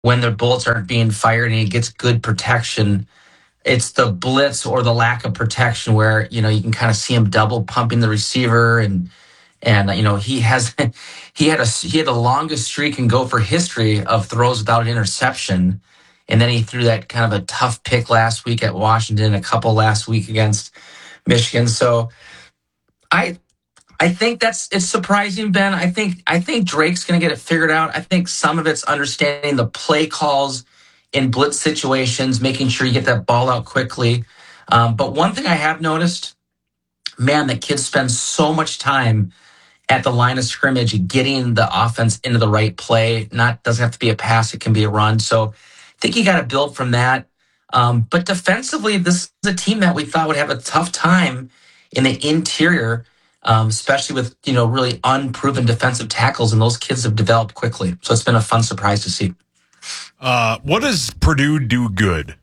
when the bullets aren't being fired and he gets good protection. It's the blitz or the lack of protection where, you can kind of see him double pumping the receiver and he has he had the longest streak in Gopher history of throws without an interception. And then he threw that kind of a tough pick last week at Washington, a couple last week against Michigan. So I think it's surprising, Ben. I think Drake's going to get it figured out. I think some of it's understanding the play calls in blitz situations, making sure you get that ball out quickly. But one thing I have noticed, man, the kids spend so much time at the line of scrimmage, getting the offense into the right play. Doesn't have to be a pass; it can be a run. So I think you got to build from that. But defensively, this is a team that we thought would have a tough time in the interior, especially with really unproven defensive tackles, and those kids have developed quickly. So it's been a fun surprise to see. What does Purdue do good?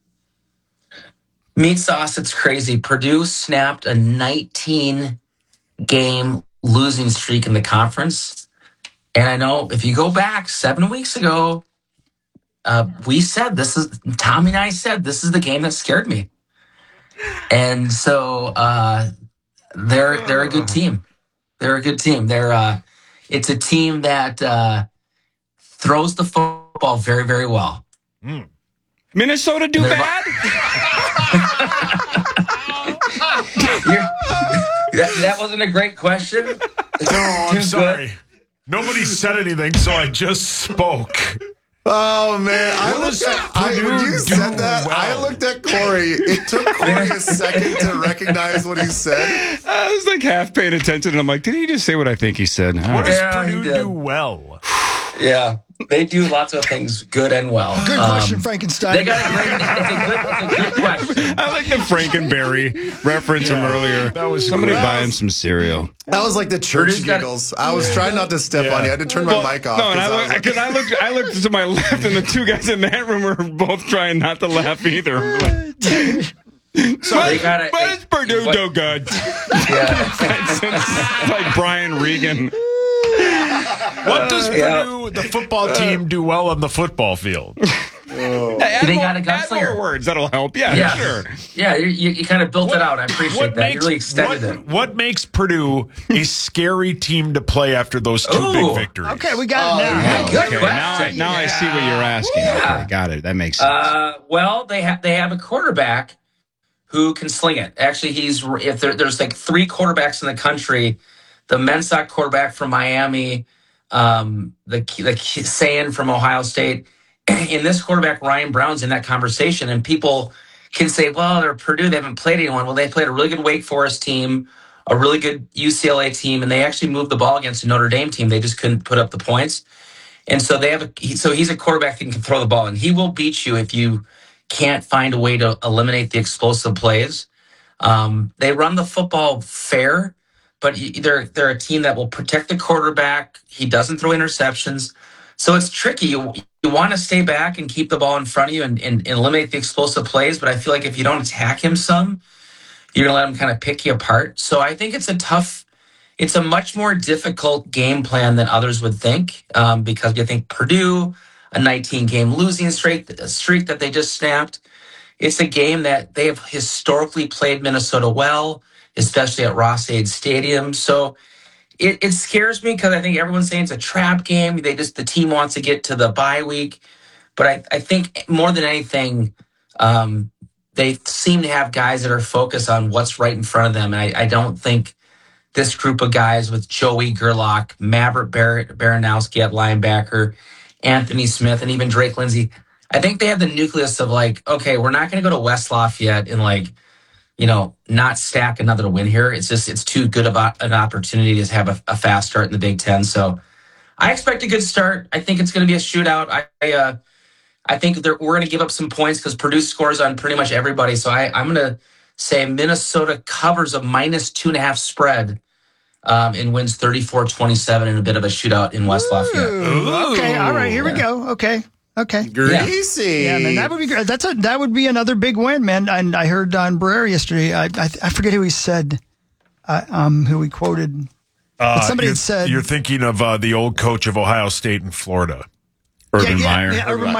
Meat sauce, it's crazy. Purdue snapped a 19-game losing streak in the conference. And I know if you go back 7 weeks ago, we said Tommy and I said, this is the game that scared me. And so they're a good team. They're a good team. It's a team that throws the football very, very well. Minnesota do bad? That wasn't a great question. Oh, I'm sorry. Nobody said anything, so I just spoke. Oh, man. When you said that, well? I looked at Corey. It took Corey a second to recognize what he said. I was like half paying attention, and I'm like, did he just say what I think he said? What does Purdue do well? Yeah. They do lots of things good and well. Good question, Frankenstein. It's a good question. I like the Frankenberry reference from earlier. That was somebody buy him some cereal. That was like the church giggles. I was trying not to step on you. I had to turn my mic off. No, and I looked to my left, and the two guys in that room were both trying not to laugh either. So but it's Purdue do good. Yeah. Like Brian Regan. What does Purdue, the football team, do well on the football field? They got a gunslinger. Add more words. That'll help. Yeah, sure. Yeah, you kind of built it out. I appreciate that. You really extended it. What makes Purdue a scary team to play after those two big victories? Okay, we got it now. Yeah, good question. Now I see what you're asking. Yeah. Okay, got it. That makes sense. Well, they have a quarterback who can sling it. Actually, there's like 3 quarterbacks in the country. The Mensah quarterback from Miami, the Sayan from Ohio State, and this quarterback, Ryan Brown's in that conversation. And people can say, well, they're Purdue, they haven't played anyone. Well, they played a really good Wake Forest team, a really good UCLA team, and they actually moved the ball against a Notre Dame team. They just couldn't put up the points. And so he's a quarterback that can throw the ball, and he will beat you if you can't find a way to eliminate the explosive plays. They run the football fair, but they're a team that will protect the quarterback. He doesn't throw interceptions. So it's tricky. You want to stay back and keep the ball in front of you and eliminate the explosive plays, but I feel like if you don't attack him some, you're going to let him kind of pick you apart. So I think it's a much more difficult game plan than others would think, because you think Purdue, a 19-game losing streak that they just snapped. It's a game that they have historically played Minnesota well, especially at Ross-Ade Stadium. So it scares me because I think everyone's saying it's a trap game. The team wants to get to the bye week. But I think more than anything, they seem to have guys that are focused on what's right in front of them. And I don't think this group of guys with Joey Gerlach, Maverick Baranowski at linebacker, Anthony Smith, and even Drake Lindsay, I think they have the nucleus of like, okay, we're not going to go to West Lafayette and not stack another win here. It's too good of an opportunity to have a fast start in the Big Ten. So I expect a good start. I think it's going to be a shootout. I think we're going to give up some points because Purdue scores on pretty much everybody. So I'm going to say Minnesota covers a -2.5 spread and wins 34-27 in a bit of a shootout in West Lafayette. Ooh, okay, all right, here we go. Okay. Greasy. Yeah, man, that would be great. That would be another big win, man. And I heard Don Barrera yesterday. I forget who he said, who he quoted. But somebody had said you're thinking of the old coach of Ohio State and Florida. Urban Meyer. Yeah, Urban Meyer.